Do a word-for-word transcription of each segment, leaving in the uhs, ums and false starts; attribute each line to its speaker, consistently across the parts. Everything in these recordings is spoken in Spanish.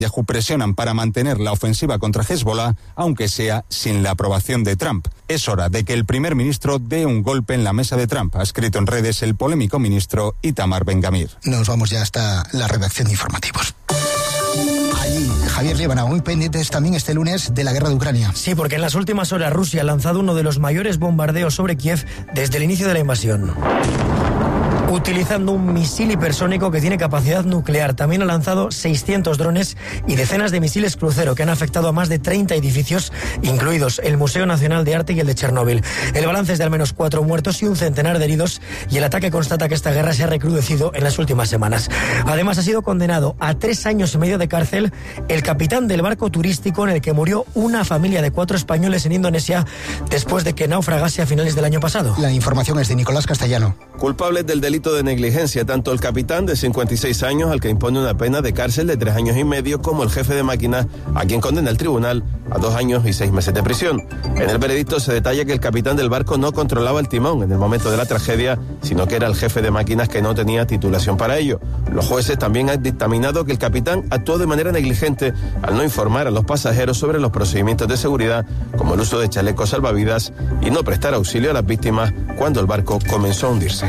Speaker 1: Netanyahu presionan para mantener la ofensiva contra Hezbollah, aunque sea sin la aprobación de Trump. Es hora de que el primer ministro dé un golpe en la mesa de Trump, ha escrito en redes el polémico ministro Itamar Ben-Gvir.
Speaker 2: Nos vamos ya hasta la redacción de informativos. Allí, Javier Líbana, muy pendientes también este lunes de la guerra de Ucrania.
Speaker 3: Sí, porque en las últimas horas Rusia ha lanzado uno de los mayores bombardeos sobre Kiev desde el inicio de la invasión, utilizando un misil hipersónico que tiene capacidad nuclear. También ha lanzado seiscientos drones y decenas de misiles crucero que han afectado a más de treinta edificios, incluidos el Museo Nacional de Arte y el de Chernóbil. El balance es de al menos cuatro muertos y un centenar de heridos, y el ataque constata que esta guerra se ha recrudecido en las últimas semanas. Además, ha sido condenado a tres años y medio de cárcel el capitán del barco turístico en el que murió una familia de cuatro españoles en Indonesia después de que naufragase a finales del año pasado.
Speaker 2: La información es de Nicolás Castellano.
Speaker 4: Culpables del delito de negligencia, tanto el capitán de cincuenta y seis años, al que impone una pena de cárcel de tres años y medio, como el jefe de máquina, a quien condena el tribunal a dos años y seis meses de prisión. En el veredicto se detalla que el capitán del barco no controlaba el timón en el momento de la tragedia, sino que era el jefe de máquinas que no tenía titulación para ello. Los jueces también han dictaminado que el capitán actuó de manera negligente al no informar a los pasajeros sobre los procedimientos de seguridad, como el uso de chalecos salvavidas, y no prestar auxilio a las víctimas cuando el barco comenzó a hundirse.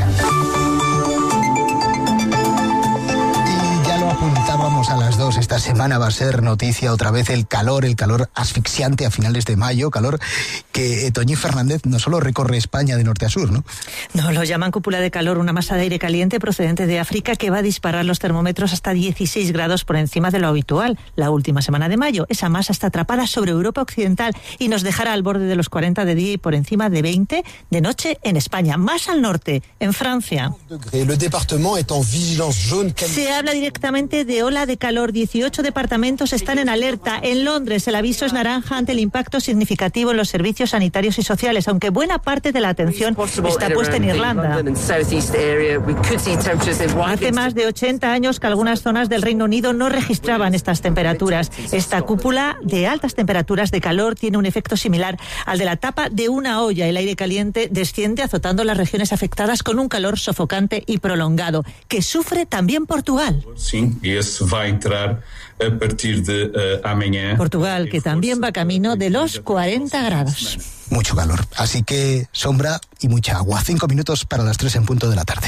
Speaker 2: Apuntábamos a las dos, esta semana va a ser noticia otra vez el calor, el calor asfixiante a finales de mayo, calor que eh, Toñi Fernández no solo recorre España de norte a sur, ¿no?
Speaker 5: No, lo llaman cúpula de calor, una masa de aire caliente procedente de África que va a disparar los termómetros hasta dieciséis grados por encima de lo habitual. La última semana de mayo, esa masa está atrapada sobre Europa Occidental y nos dejará al borde de los cuarenta de día y por encima de veinte de noche en España. Más al norte, en Francia. Se habla directamente de ola de calor. dieciocho departamentos están en alerta. En Londres el aviso es naranja ante el impacto significativo en los servicios sanitarios y sociales, aunque buena parte de la atención está puesta en Irlanda. Hace más de ochenta años que algunas zonas del Reino Unido no registraban estas temperaturas. Esta cúpula de altas temperaturas de calor tiene un efecto similar al de la tapa de una olla. El aire caliente desciende azotando las regiones afectadas con un calor sofocante y prolongado, que sufre también Portugal.
Speaker 6: Sí, y eso va a entrar a partir de uh, amanhã.
Speaker 5: Portugal, que también va camino de los cuarenta grados.
Speaker 2: Mucho calor, así que sombra y mucha agua. Cinco minutos para las tres en punto de la tarde.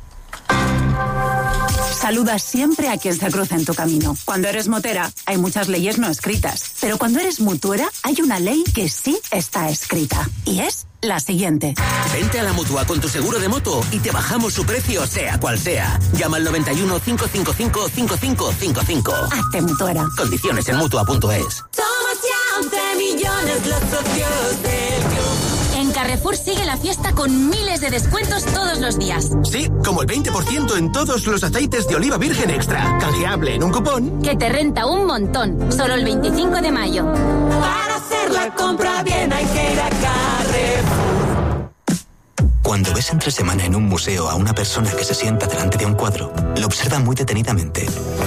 Speaker 7: Saluda siempre a quien se cruza en tu camino. Cuando eres motera, hay muchas leyes no escritas. Pero cuando eres mutuera, hay una ley que sí está escrita. Y es la siguiente.
Speaker 8: Vente a la Mutua con tu seguro de moto y te bajamos su precio, sea cual sea. Llama al noventa y uno, cinco cinco cinco, cinco cinco cinco cinco.
Speaker 7: Hazte mutuera.
Speaker 8: Condiciones en mutua punto es.
Speaker 9: Somos ya once millones los socios del club. En Carrefour sigue la fiesta con miles de descuentos todos los días.
Speaker 8: Sí, como el veinte por ciento en todos los aceites de oliva virgen extra. Canjeable en un cupón
Speaker 9: que te renta un montón. Solo el veinticinco de mayo.
Speaker 10: Para hacer la compra bien hay que ir a Carrefour.
Speaker 11: Cuando ves entre semana en un museo a una persona que se sienta delante de un cuadro, lo observa muy detenidamente.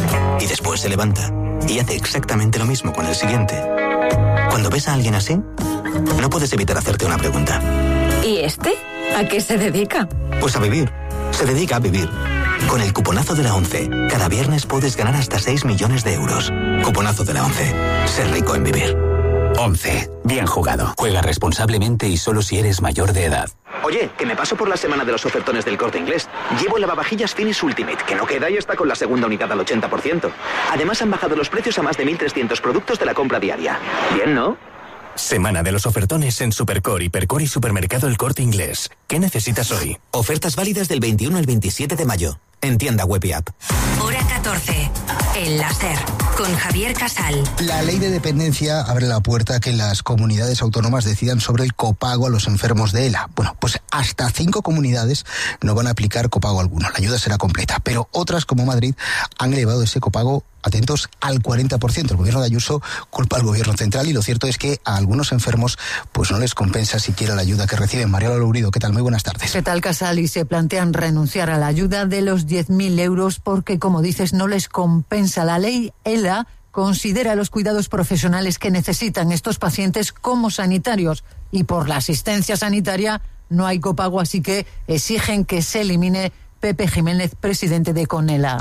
Speaker 11: Y después se levanta y hace exactamente lo mismo con el siguiente. Cuando ves a alguien así, no puedes evitar hacerte una pregunta.
Speaker 9: ¿Y este? ¿A qué se dedica?
Speaker 11: Pues a vivir. Se dedica a vivir. Con el cuponazo de la ONCE, cada viernes puedes ganar hasta seis millones de euros. Cuponazo de la ONCE. Ser rico en vivir.
Speaker 12: ONCE. Bien jugado. Juega responsablemente y solo si eres mayor de edad.
Speaker 13: Oye, que me paso por la semana de los ofertones del Corte Inglés. Llevo el lavavajillas Finish Ultimate, que no queda y está con la segunda unidad al ochenta por ciento. Además han bajado los precios a más de mil trescientos productos de la compra diaria. Bien, ¿no?
Speaker 12: Semana de los ofertones en Supercore, Hipercore y Supermercado El Corte Inglés. ¿Qué necesitas hoy?
Speaker 8: Ofertas válidas del veintiuno al veintisiete de mayo. En tienda web y app.
Speaker 14: Hora catorce. El láser. Con Javier Casal.
Speaker 2: La ley de dependencia abre la puerta a que las comunidades autónomas decidan sobre el copago a los enfermos de ELA. Bueno, pues hasta cinco comunidades no van a aplicar copago alguno. La ayuda será completa. Pero otras, como Madrid, han elevado ese copago, atentos, al cuarenta por ciento. El gobierno de Ayuso culpa al gobierno central y lo cierto es que a algunos enfermos pues no les compensa siquiera la ayuda que reciben. Mariola Lourido, ¿qué tal? Muy buenas tardes.
Speaker 15: ¿Qué tal, Casal? Y se plantean renunciar a la ayuda de los diez mil euros porque, como dices, no les compensa. La ley ELA considera los cuidados profesionales que necesitan estos pacientes como sanitarios y por la asistencia sanitaria no hay copago, así que exigen que se elimine. Pepe Jiménez, presidente de CONELA.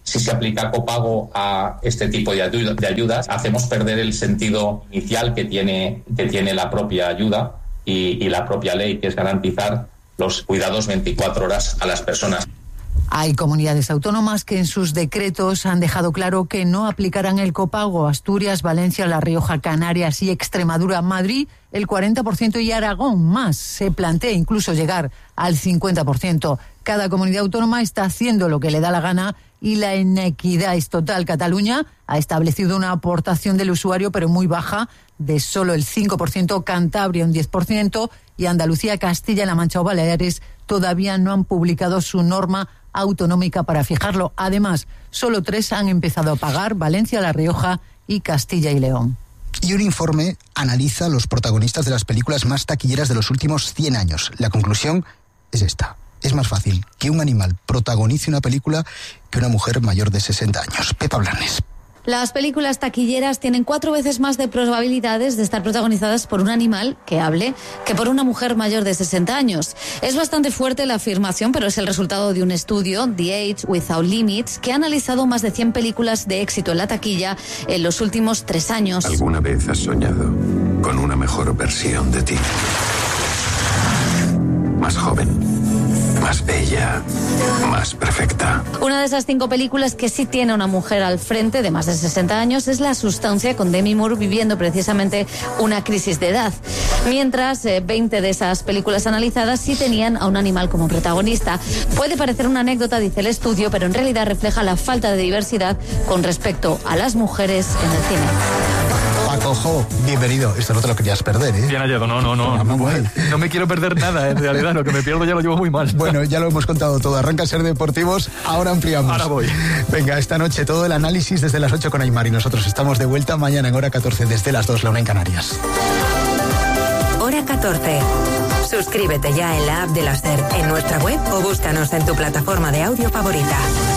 Speaker 16: Si se aplica copago a este tipo de, ayuda, de ayudas, hacemos perder el sentido inicial que tiene, que tiene la propia ayuda y, y la propia ley, que es garantizar los cuidados veinticuatro horas a las personas.
Speaker 15: Hay comunidades autónomas que en sus decretos han dejado claro que no aplicarán el copago. Asturias, Valencia, La Rioja, Canarias y Extremadura. Madrid, el cuarenta por ciento, y Aragón más. Se plantea incluso llegar al cincuenta por ciento. Cada comunidad autónoma está haciendo lo que le da la gana y la inequidad es total. Cataluña ha establecido una aportación del usuario, pero muy baja, de solo el cinco por ciento, Cantabria un diez por ciento y Andalucía, Castilla-La Mancha o Baleares todavía no han publicado su norma autonómica para fijarlo. Además, solo tres han empezado a pagar: Valencia, La Rioja y Castilla y León.
Speaker 2: Y un informe analiza los protagonistas de las películas más taquilleras de los últimos cien años. La conclusión es esta: es más fácil que un animal protagonice una película que una mujer mayor de sesenta años. Pepa Blanes.
Speaker 17: Las películas taquilleras tienen cuatro veces más de probabilidades de estar protagonizadas por un animal que hable que por una mujer mayor de sesenta años. Es bastante fuerte la afirmación, pero es el resultado de un estudio, The Age Without Limits, que ha analizado más de cien películas de éxito en la taquilla en los últimos tres años.
Speaker 18: ¿Alguna vez has soñado con una mejor versión de ti? Más joven, más bella, más perfecta.
Speaker 17: Una de esas cinco películas que sí tiene una mujer al frente de más de sesenta años es La Sustancia, con Demi Moore viviendo precisamente una crisis de edad. Mientras eh, veinte de esas películas analizadas sí tenían a un animal como protagonista. Puede parecer una anécdota, dice el estudio, pero en realidad refleja la falta de diversidad con respecto a las mujeres en el cine.
Speaker 2: Paco Jo, bienvenido. Esto no te lo querías perder, ¿eh?
Speaker 19: Bien hallado, no, no, no. No, no, no me quiero perder nada, en realidad. Lo que me pierdo ya lo llevo muy mal.
Speaker 2: Bueno, ya lo hemos contado todo. Arranca Ser Deportivos, ahora ampliamos.
Speaker 19: Ahora voy.
Speaker 2: Venga, esta noche todo el análisis desde las ocho con Aymar y nosotros estamos de vuelta mañana en hora catorce desde las dos, la una en Canarias.
Speaker 14: Hora catorce. Suscríbete ya en la app de la SER, en nuestra web o búscanos en tu plataforma de audio favorita.